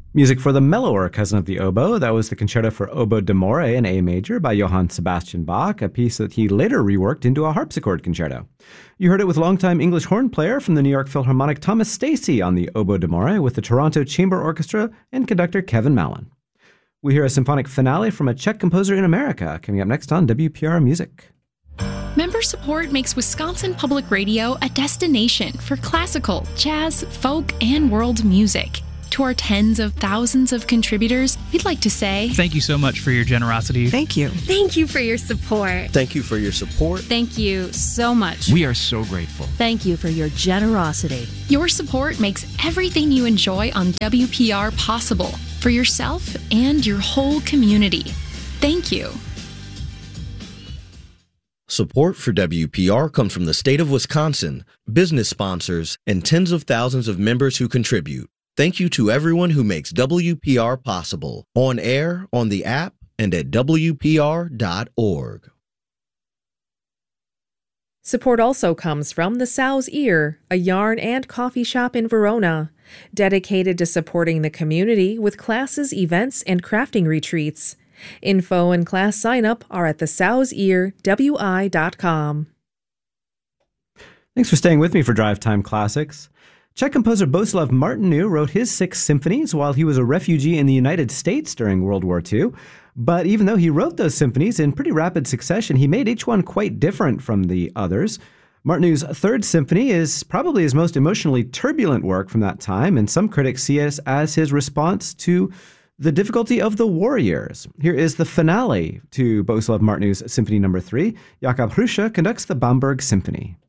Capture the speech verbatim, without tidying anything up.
Music for the mellower cousin of the oboe. That was the Concerto for Oboe d'Amore in A major by Johann Sebastian Bach, a piece that he later reworked into a harpsichord concerto. You heard it with longtime English horn player from the New York Philharmonic Thomas Stacy on the Oboe d'Amore with the Toronto Chamber Orchestra and conductor Kevin Mallon. We hear a symphonic finale from a Czech composer in America, coming up next on W P R Music. Member support makes Wisconsin Public Radio a destination for classical, jazz, folk, and world music. To our tens of thousands of contributors, we'd like to say thank you so much for your generosity. Thank you. Thank you for your support. Thank you for your support. Thank you so much. We are so grateful. Thank you for your generosity. Your support makes everything you enjoy on W P R possible for yourself and your whole community. Thank you. Support for W P R comes from the state of Wisconsin, business sponsors, and tens of thousands of members who contribute. Thank you to everyone who makes W P R possible, on air, on the app, and at W P R dot org. Support also comes from the Sow's Ear, a yarn and coffee shop in Verona, dedicated to supporting the community with classes, events, and crafting retreats. Info and class sign-up are at the sows ear w i dot com. Thanks for staying with me for Drive Time Classics. Czech composer Bohuslav Martinu wrote his six symphonies while he was a refugee in the United States during World War Two. But even though he wrote those symphonies in pretty rapid succession, he made each one quite different from the others. Martinu's Third Symphony is probably his most emotionally turbulent work from that time, and some critics see it as his response to the difficulty of the war years. Here is the finale to Bohuslav Martinu's Symphony Number Three. Jakub Hruša conducts the Bamberg Symphony.